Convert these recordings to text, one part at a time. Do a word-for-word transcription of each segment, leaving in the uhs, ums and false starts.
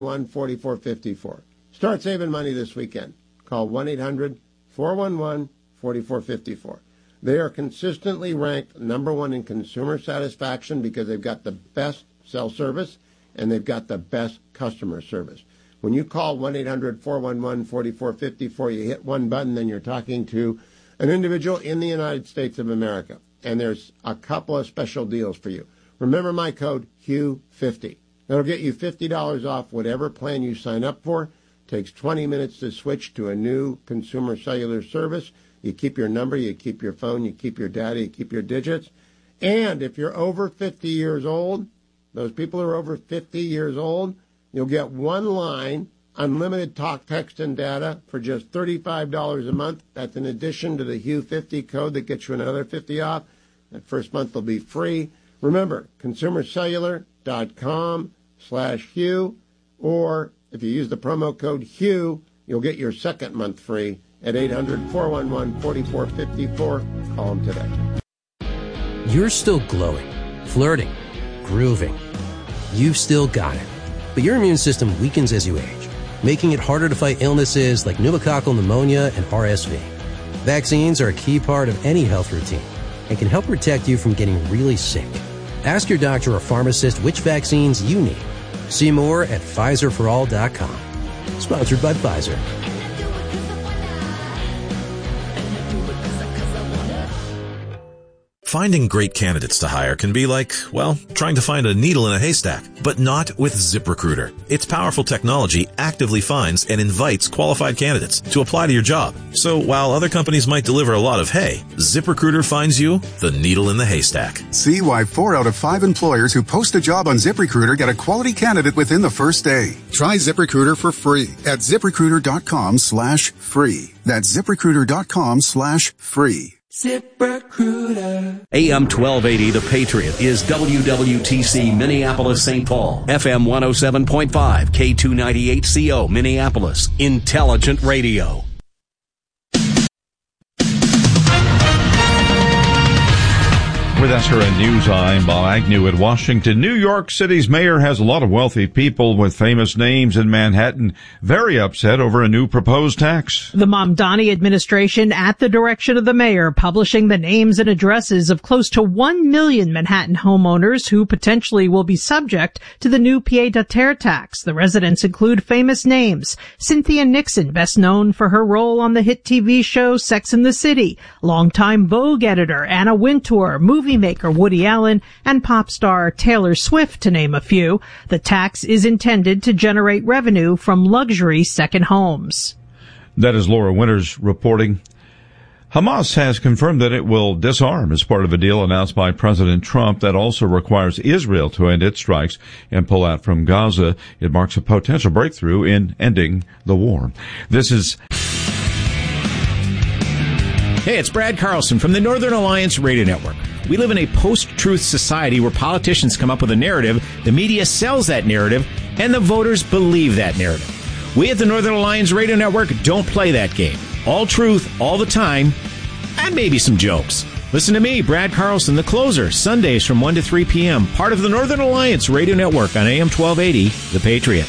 one forty-four fifty-four. Start saving money this weekend. Call one eight hundred four one one forty-four fifty-four. They are consistently ranked number one in consumer satisfaction because they've got the best cell service and they've got the best customer service. When you call one eight hundred four one one forty-four fifty-four, you hit one button, then you're talking to an individual in the United States of America. And there's a couple of special deals for you. Remember my code, Hugh fifty. That'll get you fifty dollars off whatever plan you sign up for. Takes twenty minutes to switch to a new consumer cellular service. You keep your number, you keep your phone, you keep your data, you keep your digits. And if you're over fifty years old, those people who are over fifty years old, you'll get one line, unlimited talk, text, and data for just thirty-five dollars a month. That's in addition to the Hugh fifty code that gets you another fifty off. That first month will be free. Remember, consumercellular.com slash Hugh, or if you use the promo code Hugh, you'll get your second month free at eight hundred four one one forty-four fifty-four. Call them today. You're still glowing, flirting, grooving. You've still got it. But your immune system weakens as you age, making it harder to fight illnesses like pneumococcal pneumonia and R S V. Vaccines are a key part of any health routine and can help protect you from getting really sick. Ask your doctor or pharmacist which vaccines you need. See more at Pfizer for all dot com. Sponsored by Pfizer. Finding great candidates to hire can be like, well, trying to find a needle in a haystack, but not with ZipRecruiter. Its powerful technology actively finds and invites qualified candidates to apply to your job. So while other companies might deliver a lot of hay, ZipRecruiter finds you the needle in the haystack. See why four out of five employers who post a job on ZipRecruiter get a quality candidate within the first day. Try ZipRecruiter for free at ZipRecruiter.com slash free. That's ZipRecruiter.com slash free. ZipRecruiter. A M twelve eighty, The Patriot, is W W T C Minneapolis, Saint Paul. F M one oh seven point five, K two ninety-eight C O Minneapolis. Intelligent radio. With S R N News, I'm Bob Agnew in Washington. New York City's mayor has a lot of wealthy people with famous names in Manhattan very upset over a new proposed tax. The Mamdani administration, at the direction of the mayor, publishing the names and addresses of close to one million Manhattan homeowners who potentially will be subject to the new pied-à-terre tax. The residents include famous names: Cynthia Nixon, best known for her role on the hit T V show Sex and the City, longtime Vogue editor Anna Wintour, movie maker Woody Allen, and pop star Taylor Swift, to name a few. The tax is intended to generate revenue from luxury second homes. That is Laura Winters reporting. Hamas has confirmed that it will disarm as part of a deal announced by President Trump that also requires Israel to end its strikes and pull out from Gaza. It marks a potential breakthrough in ending the war. This is... Hey, it's Brad Carlson from the Northern Alliance Radio Network. We live in a post-truth society where politicians come up with a narrative, the media sells that narrative, and the voters believe that narrative. We at the Northern Alliance Radio Network don't play that game. All truth, all the time, and maybe some jokes. Listen to me, Brad Carlson, the closer, Sundays from one to three p.m., part of the Northern Alliance Radio Network on A M twelve eighty, The Patriot.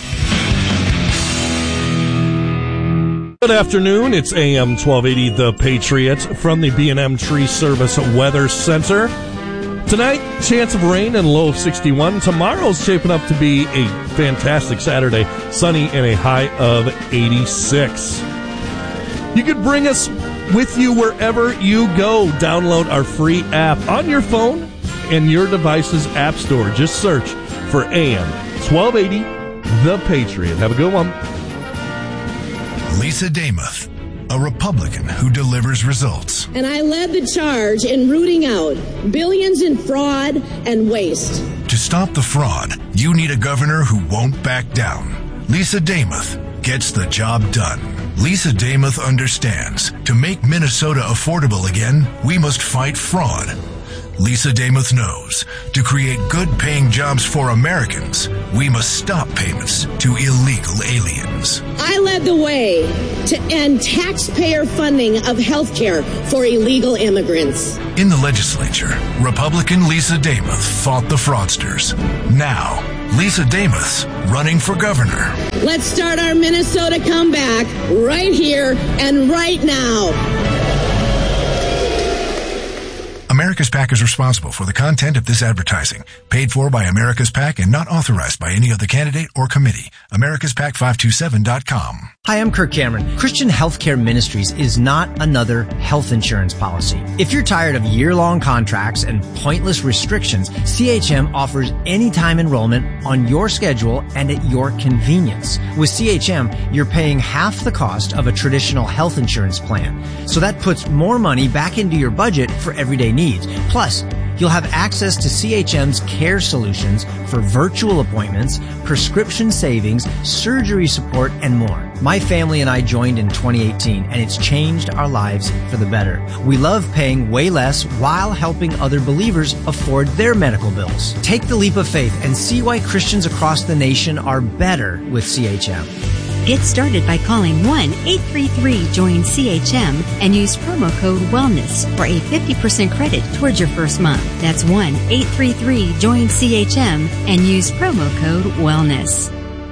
Good afternoon. It's A M twelve eighty, The Patriot, from the B and M Tree Service Weather Center. Tonight, chance of rain and low of sixty-one. Tomorrow's shaping up to be a fantastic Saturday, sunny and a high of eighty-six. You could bring us with you wherever you go. Download our free app on your phone and your device's app store. Just search for A M twelve eighty, The Patriot. Have a good one. Lisa Damuth, a Republican who delivers results. And I led the charge in rooting out billions in fraud and waste. To stop the fraud, you need a governor who won't back down. Lisa Damuth gets the job done. Lisa Damuth understands, to make Minnesota affordable again, we must fight fraud. Lisa Damuth knows, to create good-paying jobs for Americans, we must stop payments to illegal aliens. I led the way to end taxpayer funding of health care for illegal immigrants. In the legislature, Republican Lisa Damuth fought the fraudsters. Now, Lisa Damoth's running for governor. Let's start our Minnesota comeback right here and right now. America's PAC is responsible for the content of this advertising. Paid for by America's PAC and not authorized by any other candidate or committee. Americas Pac five two seven dot com. Hi, I'm Kirk Cameron. Christian Healthcare Ministries is not another health insurance policy. If you're tired of year-long contracts and pointless restrictions, C H M offers anytime enrollment on your schedule and at your convenience. With C H M, you're paying half the cost of a traditional health insurance plan. So that puts more money back into your budget for everyday needs. Plus, you'll have access to C H M's care solutions for virtual appointments, prescription savings, surgery support, and more. My family and I joined in twenty eighteen, and it's changed our lives for the better. We love paying way less while helping other believers afford their medical bills. Take the leap of faith and see why Christians across the nation are better with C H M. Get started by calling one eight three three join C H M and use promo code WELLNESS for a fifty percent credit towards your first month. That's one eight three three join C H M and use promo code WELLNESS.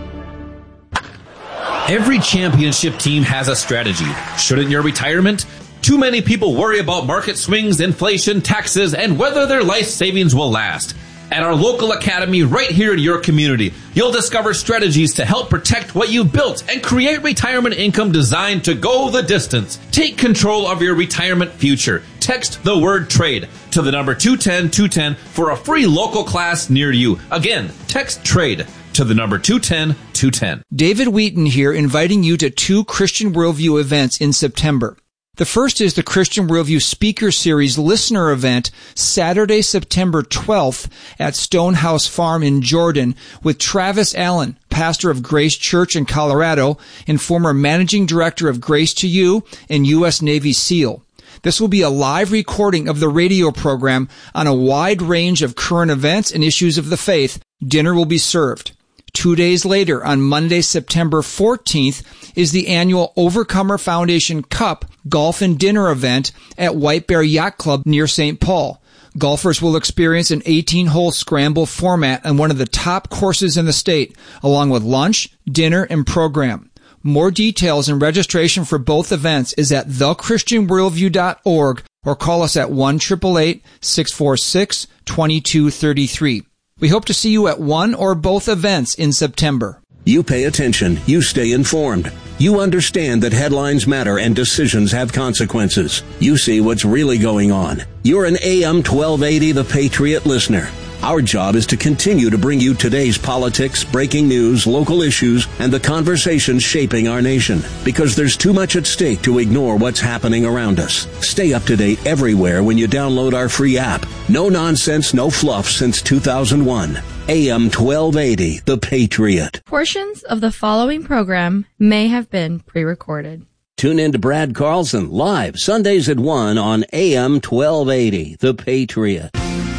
Every championship team has a strategy. Shouldn't your retirement? Too many people worry about market swings, inflation, taxes, and whether their life savings will last. At our local academy right here in your community, you'll discover strategies to help protect what you've built and create retirement income designed to go the distance. Take control of your retirement future. Text the word trade to the number two one zero two one zero for a free local class near you. Again, text trade to the number two one zero two one zero. David Wheaton here, inviting you to two Christian Worldview events in September. The first is the Christian Worldview Speaker Series Listener Event, Saturday, September twelfth at Stonehouse Farm in Jordan with Travis Allen, pastor of Grace Church in Colorado and former managing director of Grace to You and U S Navy SEAL. This will be a live recording of the radio program on a wide range of current events and issues of the faith. Dinner will be served. Two days later, on Monday, September fourteenth, is the annual Overcomer Foundation Cup Golf and Dinner event at White Bear Yacht Club near Saint Paul. Golfers will experience an eighteen-hole scramble format on one of the top courses in the state, along with lunch, dinner, and program. More details and registration for both events is at the christian worldview dot org or call us at one eight eight eight, six four six, two two three three. We hope to see you at one or both events in September. You pay attention. You stay informed. You understand that headlines matter and decisions have consequences. You see what's really going on. You're an A M twelve eighty The Patriot listener. Our job is to continue to bring you today's politics, breaking news, local issues, and the conversations shaping our nation. Because there's too much at stake to ignore what's happening around us. Stay up to date everywhere when you download our free app. No nonsense, no fluff since two thousand one. A M twelve eighty, The Patriot. Portions of the following program may have been pre-recorded. Tune in to Brad Carlson live Sundays at one on A M twelve eighty, The Patriot.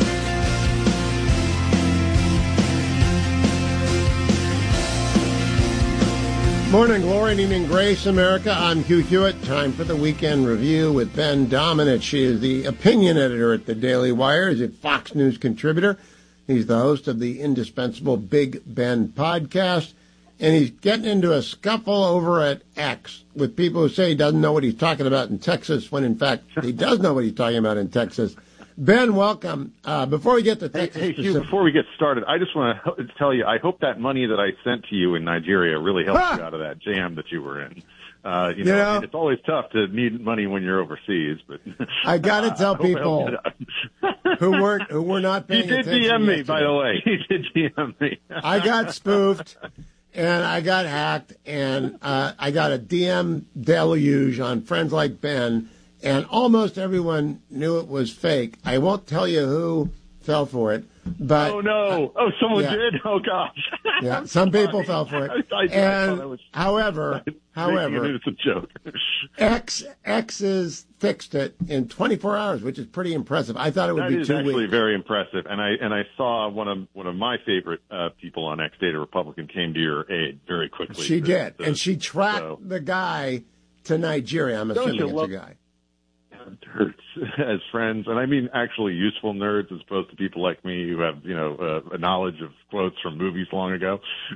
Morning glory and evening grace, America. I'm Hugh Hewitt. Time for the Weekend Review with Ben Domenech. She is the opinion editor at the Daily Wire. He's a Fox News contributor. He's the host of the indispensable Big Ben podcast. And he's getting into a scuffle over at X with people who say he doesn't know what he's talking about in Texas, when in fact he does know what he's talking about in Texas. Ben, welcome. Uh, before we get to Texas, hey, hey Hugh, before we get started, I just want to tell you, I hope that money that I sent to you in Nigeria really helped ah! you out of that jam that you were in. Uh, you know, yeah. I mean, it's always tough to need money when you're overseas, but I got to tell people who weren't who were not paying attention. You did D M me, yesterday. By the way. You did D M me. I got spoofed. And I got hacked, and uh, I got a D M deluge on Friends Like Ben, and almost everyone knew it was fake. I won't tell you who fell for it, but... Oh, no. Oh, someone yeah. did? Oh, gosh. Yeah, some people fell for it. I, I, and, I was, however, however, it's a joke. X, X's fixed it in twenty-four hours, which is pretty impressive. I thought it would that be two weeks. That is actually very impressive. And I and I saw one of one of my favorite uh, people on X Data, Republican, came to your aid very quickly. She to, did, to, and she tracked so. the guy to Nigeria. I'm assuming it's love, a guy. nerds as friends, and I mean actually useful nerds as opposed to people like me who have, you know, uh, a knowledge of quotes from movies long ago.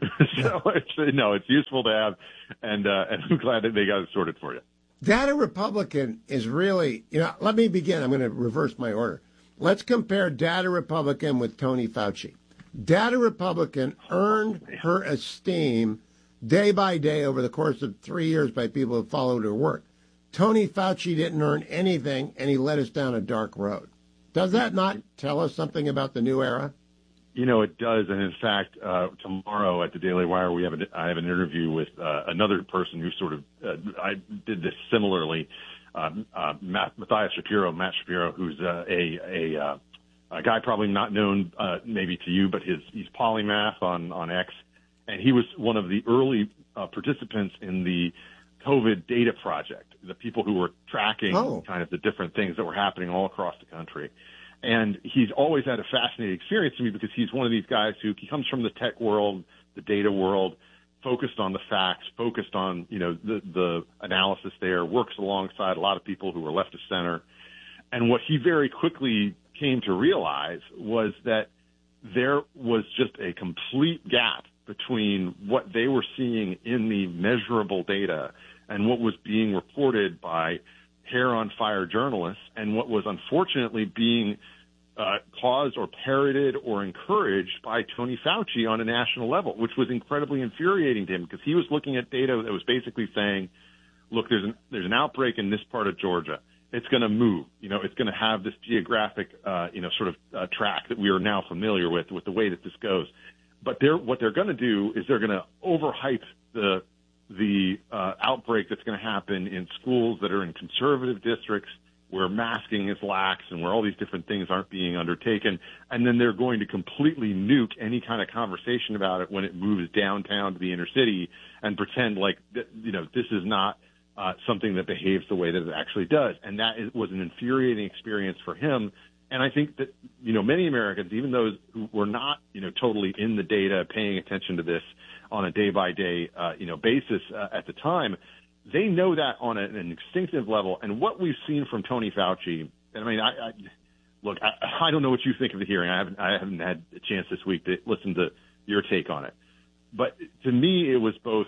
So it's, no, it's useful to have, and, uh, and I'm glad that they got it sorted for you. Data Republican is really, you know, let me begin. I'm going to reverse my order. Let's compare Data Republican with Tony Fauci. Data Republican earned her esteem day by day over the course of three years by people who followed her work. Tony Fauci didn't earn anything, and he led us down a dark road. Does that not tell us something about the new era? You know, it does. And in fact, uh, tomorrow at the Daily Wire, we have a, I have an interview with uh, another person who sort of, uh, I did this similarly, uh, uh, Matt, Matthias Shapiro, Matt Shapiro, who's uh, a, a, uh, a guy probably not known uh, maybe to you, but his, he's polymath on, on X. And he was one of the early uh, participants in the COVID data project, the people who were tracking oh. kind of the different things that were happening all across the country. And he's always had a fascinating experience to me because he's one of these guys who he comes from the tech world, the data world, focused on the facts, focused on, you know, the, the analysis there, works alongside a lot of people who are left of center. And what he very quickly came to realize was that there was just a complete gap between what they were seeing in the measurable data and what was being reported by hair-on-fire journalists and what was unfortunately being uh, caused or parroted or encouraged by Tony Fauci on a national level, which was incredibly infuriating to him because he was looking at data that was basically saying, look, there's an, there's an outbreak in this part of Georgia. It's going to move. You know, it's going to have this geographic, uh, you know, sort of uh, track that we are now familiar with, with the way that this goes. But they're, what they're going to do is they're going to overhype the the uh, outbreak that's going to happen in schools that are in conservative districts where masking is lax and where all these different things aren't being undertaken. And then they're going to completely nuke any kind of conversation about it when it moves downtown to the inner city and pretend like, you know, this is not uh, something that behaves the way that it actually does. And that is, was an infuriating experience for him. And I think that, you know, many Americans, even those who were not, you know, totally in the data, paying attention to this on a day-by-day, uh, you know, basis uh, at the time, they know that on a, an instinctive level. And what we've seen from Tony Fauci, and I mean, I, I look, I, I don't know what you think of the hearing. I haven't, I haven't had a chance this week to listen to your take on it. But to me, it was both,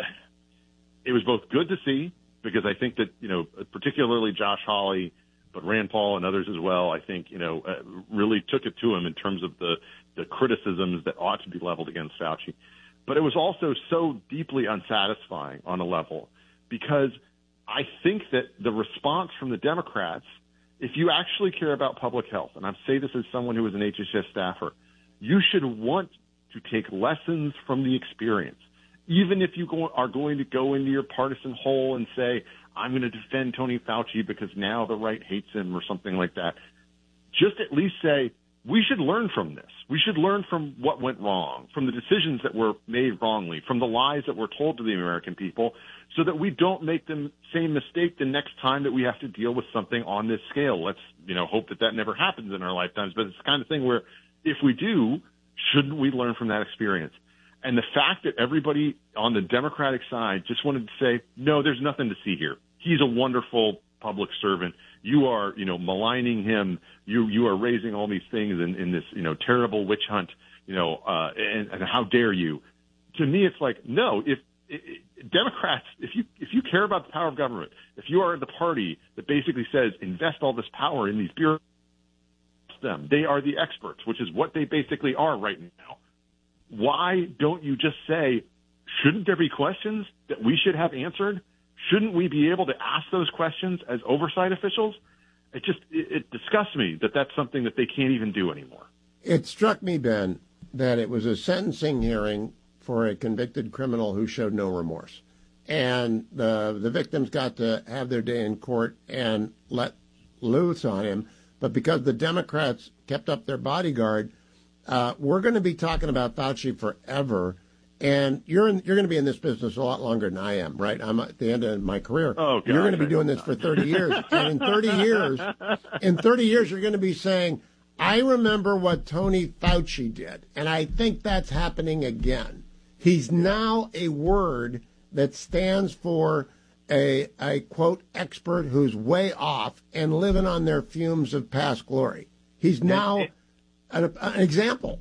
it was both good to see because I think that, you know, particularly Josh Hawley, but Rand Paul and others as well, I think, you know, uh, really took it to him in terms of the, the criticisms that ought to be leveled against Fauci. But it was also so deeply unsatisfying on a level because I think that the response from the Democrats, if you actually care about public health, and I say this as someone who was an H H S staffer, you should want to take lessons from the experience. Even if you go, are going to go into your partisan hole and say, I'm going to defend Tony Fauci because now the right hates him or something like that, just at least say, we should learn from this. We should learn from what went wrong, from the decisions that were made wrongly, from the lies that were told to the American people, so that we don't make the same mistake the next time that we have to deal with something on this scale. Let's, you know, hope that that never happens in our lifetimes. But it's the kind of thing where if we do, shouldn't we learn from that experience? And the fact that everybody on the Democratic side just wanted to say, no, there's nothing to see here. He's a wonderful public servant. You are, you know, maligning him. You, you are raising all these things in, in this, you know, terrible witch hunt, you know, uh, and, and how dare you? To me, it's like, no, if, if Democrats, if you, if you care about the power of government, if you are the party that basically says invest all this power in these bureaucrats, them, they are the experts, which is what they basically are right now. Why don't you just say, shouldn't there be questions that we should have answered? Shouldn't we be able to ask those questions as oversight officials? It just, it, it disgusts me that that's something that they can't even do anymore. It struck me, Ben, that it was a sentencing hearing for a convicted criminal who showed no remorse. And the, the victims got to have their day in court and let loose on him. But because the Democrats kept up their bodyguard, uh, we're going to be talking about Fauci forever. And you're in, you're going to be in this business a lot longer than I am, right? I'm at the end of my career. Oh, God, you're going to be doing this for thirty years. And in thirty years, in thirty years, you're going to be saying, I remember what Tony Fauci did. And I think that's happening again. He's now a word that stands for a, a, quote, expert who's way off and living on their fumes of past glory. He's now an, an example.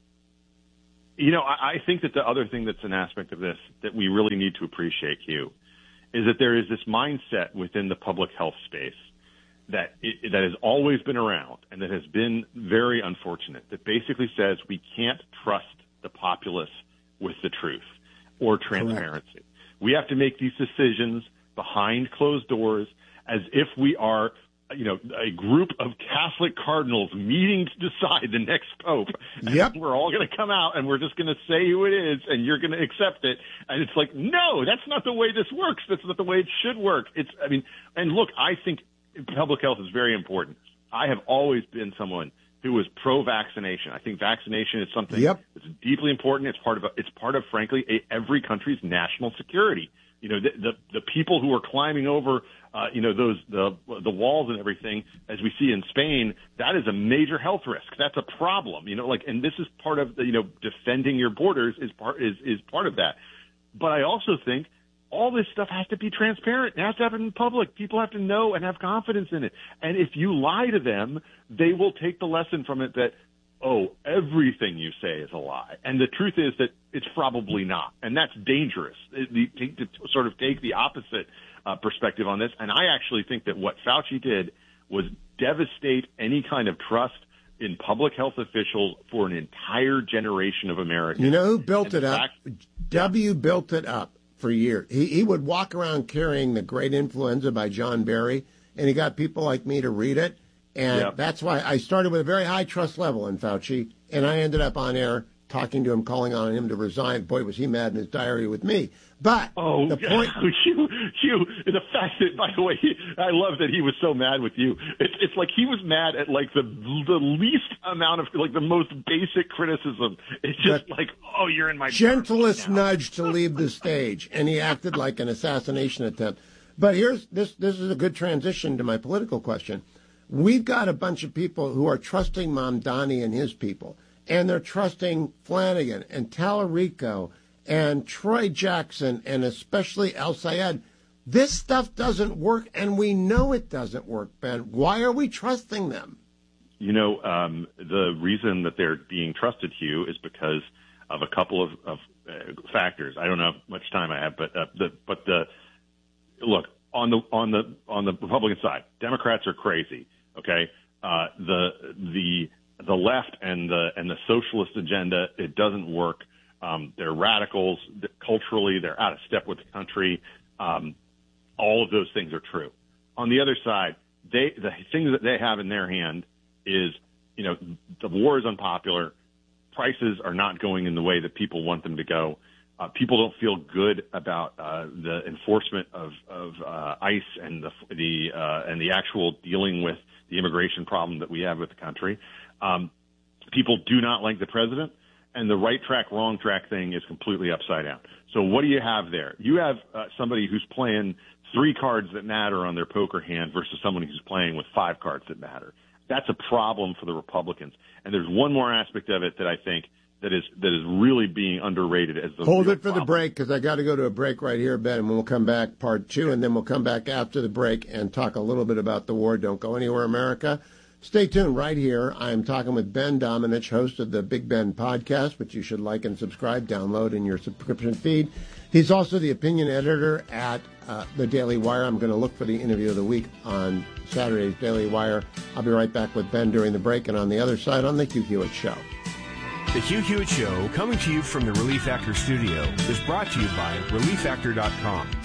You know, I, I think that the other thing that's an aspect of this that we really need to appreciate, Hugh, is that there is this mindset within the public health space that it, that has always been around and that has been very unfortunate, that basically says we can't trust the populace with the truth or transparency. Correct. We have to make these decisions behind closed doors as if we are, you know, a group of Catholic cardinals meeting to decide the next pope. Yep. And we're all going to come out and we're just going to say who it is and you're going to accept it. And it's like, no, that's not the way this works. That's not the way it should work. It's, I mean, and look, I think public health is very important. I have always been someone who was pro-vaccination. I think vaccination is something yep. that's deeply important. It's part of, it's part of, frankly, a, every country's national security. You know, the, the, the people who are climbing over, uh, you know, those, the, the walls and everything, as we see in Spain, that is a major health risk. That's a problem, you know, like, and this is part of the, you know, defending your borders is part, is, is part of that. But I also think all this stuff has to be transparent. It has to happen in public. People have to know and have confidence in it. And if you lie to them, they will take the lesson from it that, oh, everything you say is a lie. And the truth is that it's probably not. And that's dangerous it, to, to sort of take the opposite uh, perspective on this. And I actually think that what Fauci did was devastate any kind of trust in public health officials for an entire generation of Americans. You know who built and it up? Fact, W built it up for years. He, he would walk around carrying The Great Influenza by John Barry, and he got people like me to read it. And yep. that's why I started with a very high trust level in Fauci, and I ended up on air talking to him, calling on him to resign. Boy, was he mad in his diary with me. But oh, the point, Hugh, Hugh, the fact that, by the way, he, I love that he was so mad with you. It's, it's like he was mad at like the the least amount of like the most basic criticism. It's just like, oh, you're in my gentlest nudge to leave the stage, and he acted like an assassination attempt. But here's this. This is a good transition to my political question. We've got a bunch of people who are trusting Mamdani and his people, and they're trusting Flanagan and Tallarico and Troy Jackson and especially El Sayed. This stuff doesn't work, and we know it doesn't work, Ben. Why are we trusting them? You know, um, the reason that they're being trusted, Hugh, is because of a couple of, of uh, factors. I don't know how much time I have, but uh, the but the look on the on the on the Republican side, Democrats are crazy. Okay, uh, the the the left and the and the socialist agenda, it doesn't work. Um, they're radicals culturally. They're out of step with the country. Um, all of those things are true. On the other side, they the things that they have in their hand is, you know, the war is unpopular. Prices are not going in the way that people want them to go. Uh, people don't feel good about uh, the enforcement of, of uh, ICE and the the uh, and the actual dealing with the immigration problem that we have with the country. Um, people do not like the president, and the right track, wrong track thing is completely upside down. So what do you have there? You have uh, somebody who's playing three cards that matter on their poker hand versus someone who's playing with five cards that matter. That's a problem for the Republicans. And there's one more aspect of it that I think that is that is really being underrated as the Hold real it for problem. the break, because I got to go to a break right here, Ben, and we'll come back part two, and then we'll come back after the break and talk a little bit about the war. Don't go anywhere, America. Stay tuned right here. I'm talking with Ben Domenech, host of the Big Ben podcast, which you should like and subscribe, download in your subscription feed. He's also the opinion editor at uh, the Daily Wire. I'm going to look for the interview of the week on Saturday's Daily Wire. I'll be right back with Ben during the break, and on the other side, on the Hugh Hewitt Show. The Hugh Hewitt Show, coming to you from the Relief Factor studio, is brought to you by relief factor dot com.